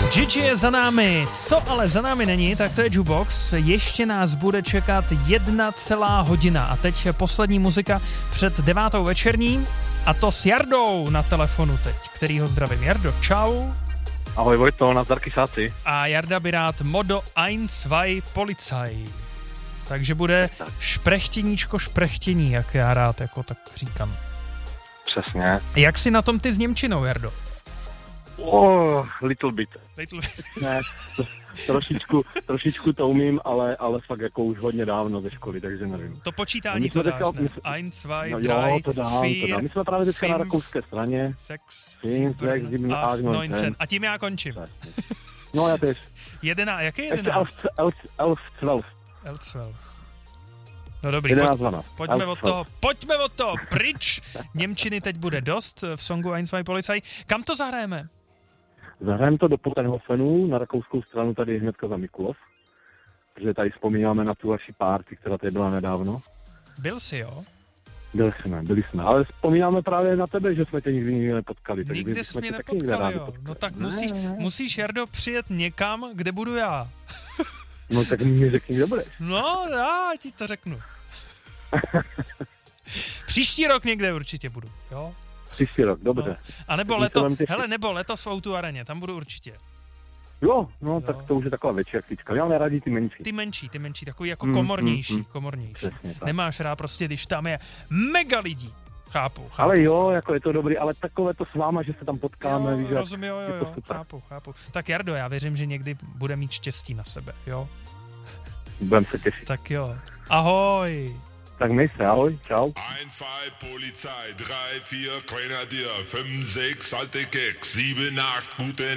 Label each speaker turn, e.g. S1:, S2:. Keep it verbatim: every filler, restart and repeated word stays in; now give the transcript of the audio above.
S1: Gigi je za námi, co ale za námi není, tak to je Jukebox. Ještě nás bude čekat jedna celá hodina a teď poslední muzika před devátou večerní a to s Jardou na telefonu teď, který ho zdravím. Jardo, čau.
S2: Ahoj Vojto, nazdar kysáci.
S1: A Jarda by rád Modo eins, zwei, Polizei. Takže bude šprechtěníčko šprechtění, jak já rád jako tak říkám.
S2: Přesně.
S1: Jak jsi na tom ty s němčinou, Jardo?
S2: Oh, little bit.
S1: Little bit.
S2: Ne, trošičku, trošičku to umím, ale, ale fakt jako už hodně dávno ze školy, takže nevím.
S1: To počítání to dáš, ne? Eins, zwei,
S2: no,
S1: drei,
S2: jo, to dám,
S1: vier,
S2: to dám. My jsme právě teďka na rakouské straně.
S1: Sechs,
S2: sieben,
S1: sieben, acht, neun. A tím já končím.
S2: No já tež.
S1: Jedená, jaký jedenáct?
S2: elf, elf, elf,
S1: elf. No dobrý,
S2: jedenáct,
S1: pojď,
S2: dvanáct.
S1: pojďme od toho, pojďme od toho, pryč. Němčiny teď bude dost v songu eins, zwei, Polizei. Kam to zahrajeme?
S2: Zahrajeme to do Potenhofenu, na rakouskou stranu tady hnedka za Mikulov. Protože tady vzpomínáme na tu vaši party, která tady byla nedávno.
S1: Byl jsi, jo?
S2: Byli jsme, byli jsme, ale vzpomínáme právě na tebe, že jsme tě nikdy nikdy nepotkali.
S1: Nikdy jsi mě nepotkali, jo. No tak ne, musíš, ne. musíš, Jardo, přijet někam, kde budu já.
S2: No tak mi řekni, kde budeš.
S1: No, já ti to řeknu. Příští rok někde určitě budu, jo?
S2: Příští rok, dobře.
S1: No. A nebo leto, hele, nebo letos v Outu Areně, tam budu určitě.
S2: Jo, no jo. Tak to už je taková větší aktička. Já neradí ty menší.
S1: Ty menší, ty menší, takový jako komornější, mm, mm, komornější. Nemáš rád prostě, když tam je mega lidí. Chápu, chápu.
S2: Ale jo, jako je to dobrý, ale takové to s váma, že se tam potkáme,
S1: jo,
S2: víš,
S1: rozumím, jo, jo, jo, chápu, chápu. Tak Jardo, já věřím, že někdy bude mít štěstí na sebe, jo?
S2: Budem se těšit.
S1: Tak jo, ahoj.
S2: Tak měj se, ahoj, čau.
S3: eins, zwei, Polizei, drei, vier, Grenadier, fünf, sechs, alte Keks, sieben, acht, gute